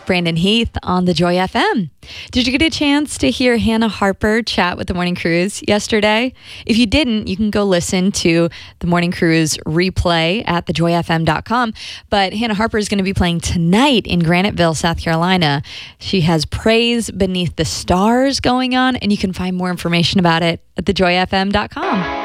Brandon Heath on the Joy FM. Did you get a chance to hear Hannah Harper chat with the Morning Cruise yesterday? If you didn't, you can go listen to the Morning Cruise replay at thejoyfm.com. But Hannah Harper is going to be playing tonight in Graniteville, South Carolina. She has Praise Beneath the Stars going on, and you can find more information about it at thejoyfm.com.